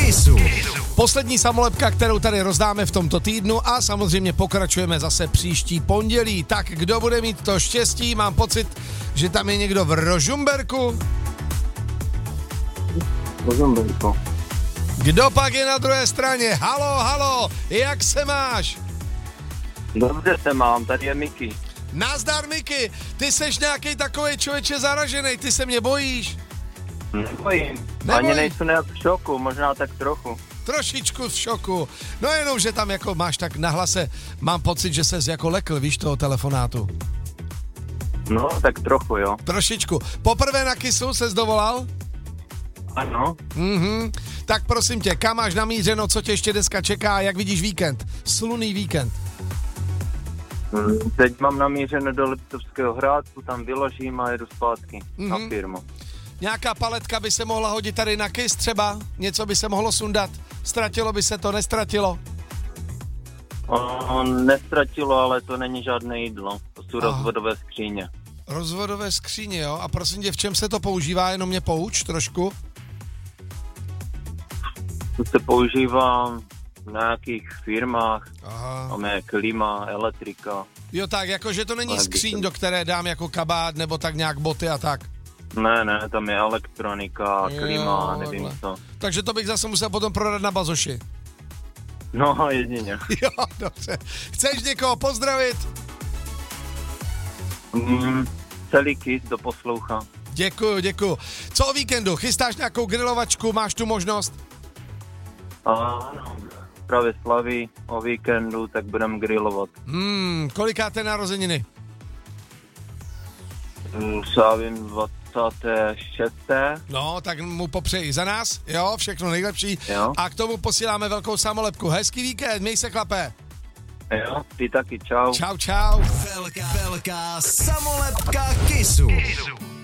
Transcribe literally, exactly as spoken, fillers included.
Kissu. Poslední samolepka, kterou tady rozdáme v tomto týdnu a samozřejmě pokračujeme zase příští pondělí. Tak kdo bude mít to štěstí? Mám pocit, že tam je někdo v Rožumberku. Rožumberku. Kdo pak je na druhé straně? Halo, halo, jak se máš? Dobře se mám, tady je Miky. Nazdar, Miky, ty seš nějaký takovej člověče zaražený, ty se mě bojíš? Nebojím. Neboj. Ani nejsou nějak v šoku, možná tak trochu. Trošičku v šoku. No jenom, že tam jako máš tak na hlase, mám pocit, že ses jako lekl, víš, toho telefonátu. No, tak trochu, jo. Trošičku. Poprvé na Kissu ses dovolal? Ano. Mhm. Tak prosím tě, kam máš namířeno, co tě ještě dneska čeká, jak vidíš víkend? Slunný víkend. Hmm, teď mám namířeno do Liptovského Hrádku, tam vyložím a jedu zpátky mm-hmm. na firmu. Nějaká paletka by se mohla hodit tady na Kiss třeba? Něco by se mohlo sundat? Ztratilo by se to, nestratilo? On nestratilo, ale to není žádné jídlo. To jsou Aha. rozvodové skříně. Rozvodové skříně, jo? A prosím tě, v čem se to používá? Jenom mě pouč trošku. To se používá v nějakých firmách. Aha. Tam je klima, elektrika. Jo tak, jakože to není skříň, do které dám jako kabát nebo tak nějak boty a tak. Ne, ne, tam je elektronika, klima, jo, nevím takhle. co. Takže to bych zase musel potom prodat na bazoši. No, jedině. Jo, dobře. Chceš někoho pozdravit? Mm, celý Kiss do posloucha. Děkuju, děkuju. Co o víkendu? Chystáš nějakou grilovačku? Máš tu možnost? Ano, právě slaví o víkendu, tak budeme grillovat. Hmm, kolikáte narozeniny? Mm, Sávím dvacáté šesté No, tak mu popřeji za nás, jo, všechno nejlepší. Jo. A k tomu posíláme velkou samolepku. Hezký víkend, měj se, chlape. Jo, ty taky, čau. Čau, čau. Velká, velká samolepka Kissu.